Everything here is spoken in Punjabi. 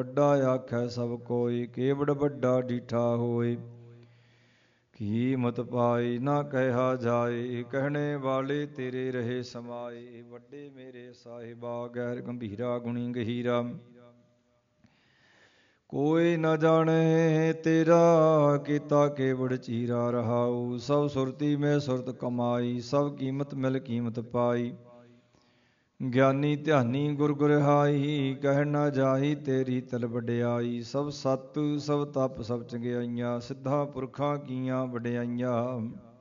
ਵੱਡਾ ਆਖੈ ਸਭ ਕੋਈ, ਕੇਵੜ ਵੱਡਾ ਡੀਠਾ ਹੋਏ। ਕੀਮਤ ਪਾਈ ਨਾ ਕਹਿਆ ਜਾਏ, ਕਹਿਣੇ ਵਾਲੇ ਤੇਰੇ ਰਹੇ ਸਮਾਏ। ਵੱਡੇ ਮੇਰੇ ਸਾਹਿਬਾ ਗੈਰ ਗੰਭੀਰਾ, ਗੁਣੀ ਗਹੀਰਾ, ਕੋਈ ਨ ਜਾਣੇ ਤੇਰਾ ਕੀਤਾ ਕੇਵੜ ਚੀਰਾ। ਰਹਾਉ ਸਭ ਸੁਰਤੀ ਮੈਂ ਸੁਰਤ ਕਮਾਈ, ਸਭ ਕੀਮਤ ਮਿਲ ਕੀਮਤ ਪਾਈ। ਗਿਆਨੀ ਧਿਆਨੀ ਗੁਰ ਗੁਰਿਹਾਈ, ਕਹਿ ਨਾ ਜਾਈ ਤੇਰੀ ਤਲ ਵਡਿਆਈ। ਸਭ ਸਤ ਸਭ ਤਪ ਸਭ ਚੰਗਿਆਈਆਂ, ਸਿੱਧਾ ਪੁਰਖਾਂ ਕੀਆਂ ਵਡਿਆਈਆਂ।